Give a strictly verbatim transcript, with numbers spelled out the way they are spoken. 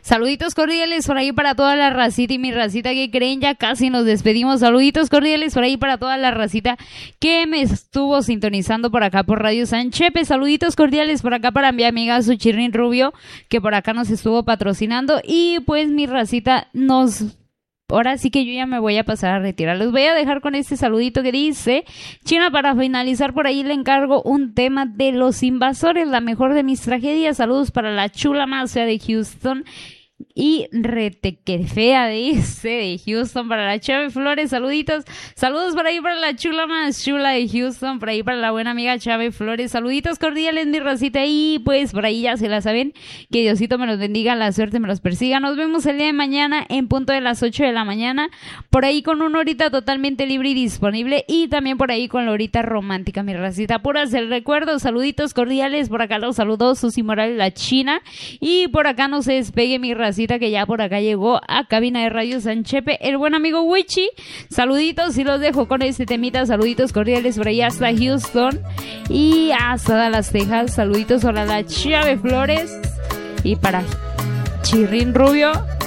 Saluditos cordiales por ahí para toda la racita y mi racita que creen, ya casi nos despedimos. Saluditos cordiales por ahí para toda la racita que me estuvo sintonizando por acá por Radio San Chepe. Saluditos cordiales por acá para mi amiga Suchirrin Rubio, que por acá nos estuvo patrocinando. Y pues mi racita nos... Ahora sí que yo ya me voy a pasar a retirar. Les voy a dejar con este saludito que dice: China, para finalizar por ahí le encargo un tema de Los Invasores, la mejor de mis tragedias. Saludos para la chula más fea de Houston. Y retequefea dice de Houston para la Chave Flores. Saluditos, saludos por ahí para la chula más chula de Houston, por ahí para la buena amiga Chave Flores. Saluditos cordiales mi racita, y pues por ahí ya se la saben, que Diosito me los bendiga, la suerte me los persiga. Nos vemos el día de mañana en punto de las ocho de la mañana, por ahí con una horita totalmente libre y disponible, y también por ahí con la horita romántica mi racita. Puras el recuerdo, saluditos cordiales, por acá los saludos Susi Morales la China, y por acá no se despegue mi racita, que ya por acá llegó a cabina de Radio San Chepe el buen amigo Wichi. Saluditos y los dejo con este temita. Saluditos cordiales por ahí hasta Houston y hasta Dallas, Texas. Saluditos para la Chave Flores y para Chirrin Rubio.